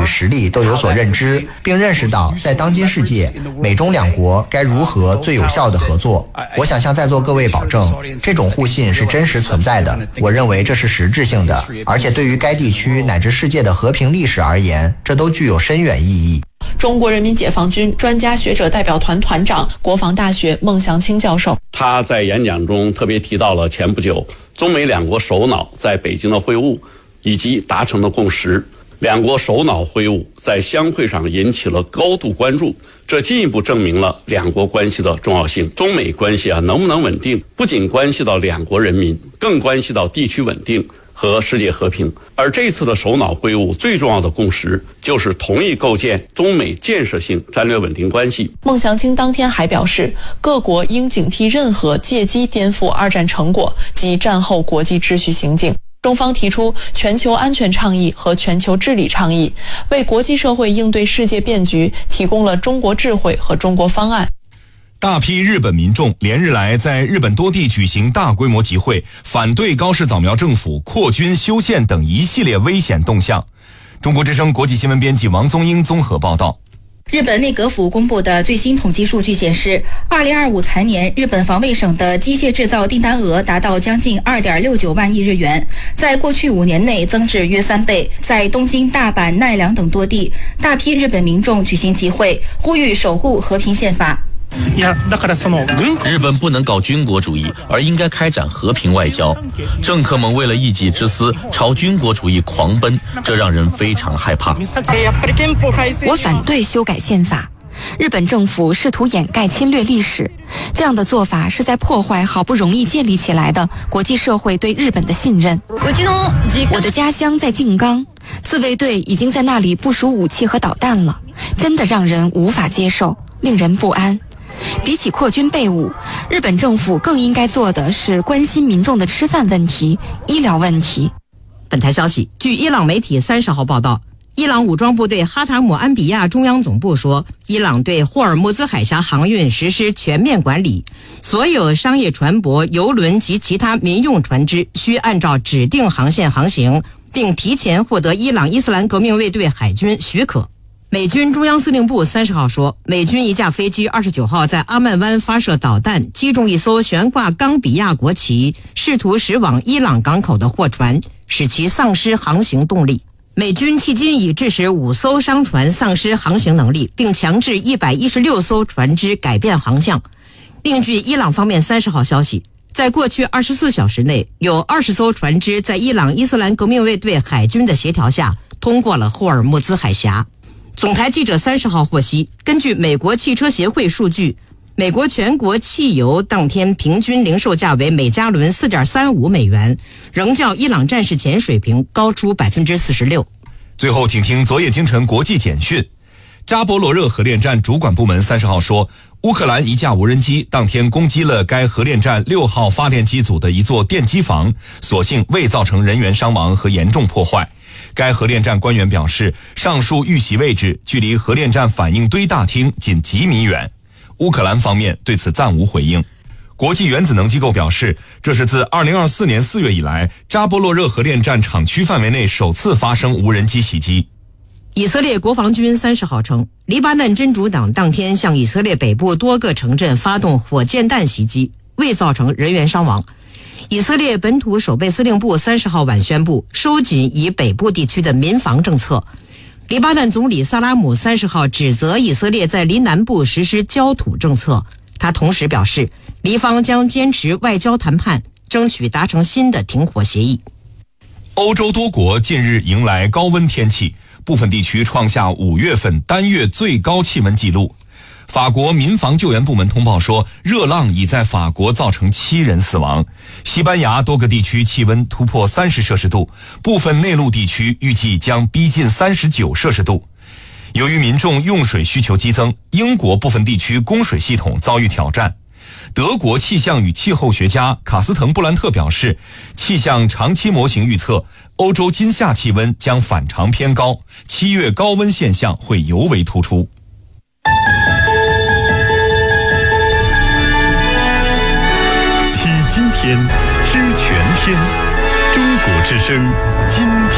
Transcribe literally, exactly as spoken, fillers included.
与实力都有所认知，并认识到在当今世界，美中两国该如何最有效地合作。我想向在座各位保证，这种互信是真实存在的。我认为这是实质性的，而且对于该地区乃至世界的和平历史而言，这都具有深远意义。 中国人民解放军专家学者代表团团长、国防大学孟祥青教授， 他在演讲中特别提到了前不久中美两国首脑在北京的会晤以及达成的共识。两国首脑会晤在相会上引起了高度关注，这进一步证明了两国关系的重要性。中美关系啊能不能稳定，不仅关系到两国人民，更关系到地区稳定和世界和平。而这次的首脑会晤最重要的共识就是同意构建中美建设性战略稳定关系。 孟祥青当天还表示，各国应警惕任何借机颠覆二战成果及战后国际秩序行径。中方提出全球安全倡议和全球治理倡议，为国际社会应对世界变局提供了中国智慧和中国方案。 大批日本民众连日来在日本多地举行大规模集会，反对高市早苗政府扩军修宪等一系列危险动向。中国之声国际新闻编辑王宗英综合报道。 日本内阁府公布的最新统计数据显示，二零二五财年日本防卫省的机械制造订单额达到将近 二点六九万亿日元，在过去五年内增至约三倍。在东京、大阪、奈良等多地，大批日本民众举行集会，呼吁守护和平宪法。 日本不能搞军国主义，而应该开展和平外交。政客们为了一己之私，朝军国主义狂奔，这让人非常害怕。 我反对修改宪法。日本政府试图掩盖侵略历史，这样的做法是在破坏好不容易建立起来的国际社会对日本的信任。我的家乡在静冈，自卫队已经在那里部署武器和导弹了，真的让人无法接受，令人不安。比起扩军备武，日本政府更应该做的是关心民众的吃饭问题、医疗问题。 本台消息，据伊朗媒体三十号报道，伊朗武装部队哈塔姆安比亚中央总部说，伊朗对霍尔木兹海峡航运实施全面管理，所有商业船舶、邮轮及其他民用船只需按照指定航线航行，并提前获得伊朗伊斯兰革命卫队海军许可。美军中央司令部三十号说，美军一架飞机二十九号在阿曼湾发射导弹，击中一艘悬挂冈比亚国旗、试图驶往伊朗港口的货船，使其丧失航行动力。美军迄今已致使五艘商船丧失航行能力，并强制一百一十六艘船只改变航向。另据伊朗方面三十号消息，在过去二十四小时内，有二十艘船只在伊朗伊斯兰革命卫队海军的协调下通过了霍尔木兹海峡。总台记者三十号获悉，根据美国汽车协会数据，美国全国汽油当天平均零售价为每加仑 四点三五美元，仍较伊朗战事前水平高出 百分之四十六。 最后请听昨夜今晨国际简讯。扎波罗热核电站主管部门三十号说，乌克兰一架无人机当天攻击了该核电站六号发电机组的一座电机房，所幸未造成人员伤亡和严重破坏。该核电站官员表示，上述遇袭位置距离核电站反应堆大厅仅几米远。乌克兰方面对此暂无回应。国际原子能机构表示，这是自二零二四年四月以来，扎波罗热核电站厂区范围内首次发生无人机袭击。 以色列国防军三十号称，黎巴嫩真主党当天向以色列北部多个城镇发动火箭弹袭击，未造成人员伤亡。以色列本土守备司令部三十号晚宣布收紧以北部地区的民防政策。黎巴嫩总理萨拉姆三十号指责以色列在黎南部实施焦土政策，他同时表示，黎方将坚持外交谈判，争取达成新的停火协议。 欧洲多国近日迎来高温天气，部分地区创下五月份单月最高气温纪录。法国民防救援部门通报说，热浪已在法国造成七人死亡。西班牙多个地区气温突破三十摄氏度，部分内陆地区预计将逼近三十九摄氏度。由于民众用水需求激增，英国部分地区供水系统遭遇挑战。德国气象与气候学家卡斯滕布兰特表示，气象长期模型预测，欧洲今夏气温将反常偏高，七月高温现象会尤为突出。 今天知全天，中国之声今天。